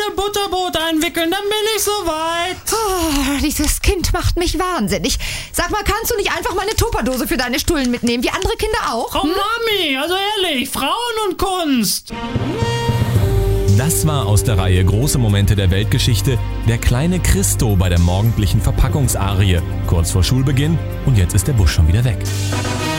Butterbrot einwickeln, dann bin ich soweit. Oh, dieses Kind macht mich wahnsinnig. Sag mal, kannst du nicht einfach mal eine Tupperdose für deine Stullen mitnehmen, wie andere Kinder auch? Frau Mami, also ehrlich, Frauen und Kunst. Das war aus der Reihe Große Momente der Weltgeschichte der kleine Christo bei der morgendlichen Verpackungsarie. Kurz vor Schulbeginn und jetzt ist der Bus schon wieder weg.